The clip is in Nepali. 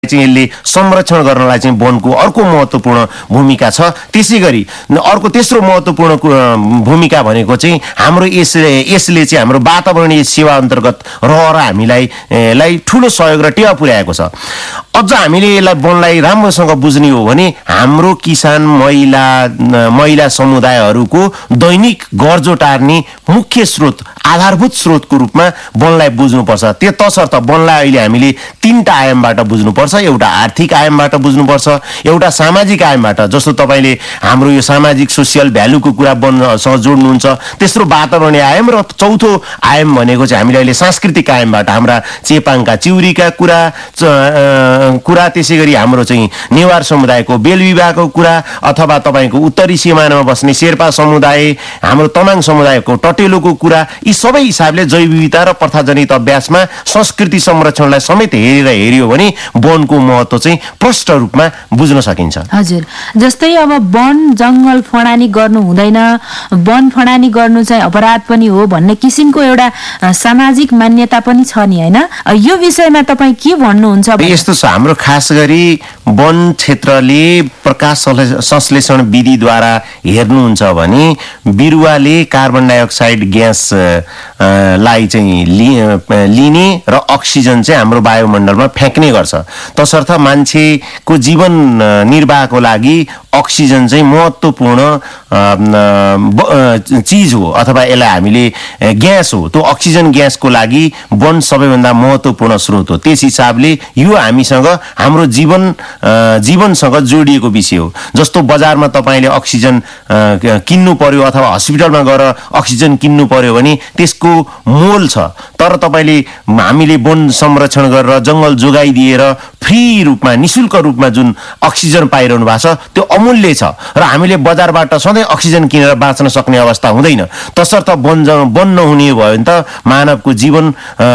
चाहिँ यसले संरक्षण गर्नलाई चाहिँ वनको अर्को महत्त्वपूर्ण भूमिका छ। त्यसैगरी अर्को तेस्रो महत्त्वपूर्ण भूमिका भनेको चाहिँ हाम्रो यसले चाहिँ हाम्रो वातावरणीय सेवा अन्तर्गत रहेर हामीलाई ठुलो सहयोग र टेवा पुर्याएको छ। अझ हामीले यसलाई वनलाई राम्रोसँग बुझ्ने हो भने हाम्रो किसान महिला समुदायहरूको दैनिक गर्जो टार्ने मुख्य स्रोत आधारभूत स्रोतको रूपमा वनलाई बुझ्नुपर्छ। तसर्थ वनलाई अहिले हामीले 3टा आयामबाट बुझ्नुपर्छ। एउटा आर्थिक आयामबाट बुझ्नुपर्छ, एउटा सामाजिक आयामबाट, जस्तो तपाईँले हाम्रो यो सामाजिक सोसियल भ्यालुको कुरा वनसँग जोड्नुहुन्छ। तेस्रो वातावरणीय आयाम र चौथो आयाम भनेको चाहिँ हामीले अहिले सांस्कृतिक आयामबाट हाम्रा चेपाङका चिउरीका कुरा त्यसै गरी हाम्रो चाहिँ नेवार समुदायको बेलविवाहको कुरा अथवा तपाईँको उत्तरी सिमानामा बस्ने शेर्पा समुदाय, हाम्रो तमाङ समुदायको टटेलोको कुरा, यी सबै हिसाबले जैव विविधता र प्रथाजनित अभ्यासमा संस्कृति संरक्षणलाई समेत हेरियो भने वनको महत्त्व चाहिँ प्रष्ट रूपमा बुझ्न सकिन्छ। हजुर, जस्तै अब वन जङ्गल फडानी गर्नु हुँदैन, वन फडानी गर्नु चाहिँ अपराध पनि हो भन्ने किसिमको एउटा सामाजिक मान्यता पनि छ नि, हैन? यो विषयमा तपाईँ के भन्नुहुन्छ? यस्तो छ, हाम्रो खास गरी वन क्षेत्रले प्रकाश संश्लेषण विधिद्वारा हेर्नुहुन्छ भने बिरुवाले कार्बन डाइअक्साइड ग्यास लाई चाहिँ लिने र अक्सिजन चाहिँ हाम्रो वायुमण्डलमा फ्याँक्ने गर्छ। तसर्थ मान्छेको जीवन निर्वाहको लागि अक्सिजन चाहिँ महत्त्वपूर्ण चिज हो अथवा यसलाई हामीले ग्यास हो। त्यो अक्सिजन ग्यासको लागि वन सबैभन्दा महत्त्वपूर्ण स्रोत हो। त्यस हिसाबले यो हामीसँग हाम्रो जीवनसँग जोडिएको विषय हो। जस्तो बजारमा तपाईँले अक्सिजन किन्नु पर्यो अथवा हस्पिटलमा गएर अक्सिजन किन्नु पर्यो भने त्यसको मोल छ, तर हामीले वन संरक्षण गरेर जङ्गल जोगाइदिएर फ्री रूपमा निशुल्क रूपमा जुन अक्सिजन पाइरहनु भएको छ त्यो अमूल्य छ र हामीले बजारबाट सधैँ अक्सिजन किनेर बाँच्न सक्ने अवस्था हुँदैन। तसर्थ वन नहुने भयो भने त मानवको जीवन